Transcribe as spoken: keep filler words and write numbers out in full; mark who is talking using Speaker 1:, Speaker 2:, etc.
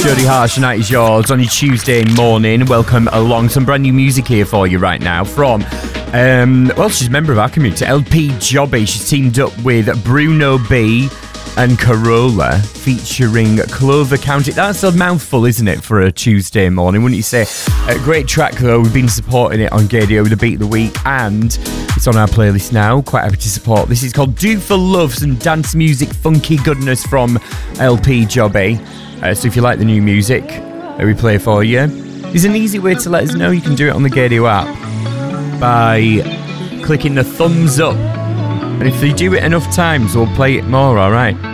Speaker 1: Jody Harsh, Night Is Yours on your Tuesday morning. Welcome along. Some brand new music here for you right now from, um, well, she's a member of our community, L P Jobby. She's teamed up with Bruno B and Corolla, featuring Clover County. That's a mouthful, isn't it, for a Tuesday morning, wouldn't you say? A great track, though. We've been supporting it on Gadio with the Beat of the Week, and it's on our playlist now. Quite happy to support. This is called Do For Love, some dance music, funky goodness from L P Jobby. Uh, so if you like the new music that we play for you, there's an easy way to let us know. You can do it on the Gadio app by clicking the thumbs up. And if you do it enough times, we'll play it more, alright?